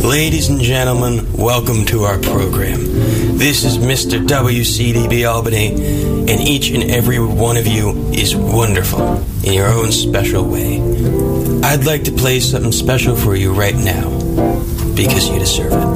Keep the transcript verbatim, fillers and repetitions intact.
Ladies and gentlemen, welcome to our program. This is Mister W C D B Albany, and each and every one of you is wonderful in your own special way. I'd like to play something special for you right now, because you deserve it.